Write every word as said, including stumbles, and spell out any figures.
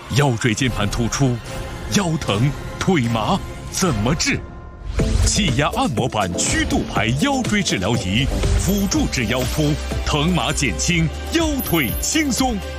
腰椎间盘突出、腰疼、腿麻怎么治？气压按摩板曲度牌腰椎治疗仪，辅助治腰突，疼麻减轻，腰腿轻松。